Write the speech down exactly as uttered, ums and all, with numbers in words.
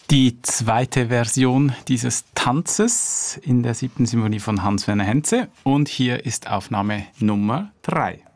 Die zweite Version dieses Tanzes in der siebten Symphonie von Hans Werner Henze. Und hier ist Aufnahme Nummer drei.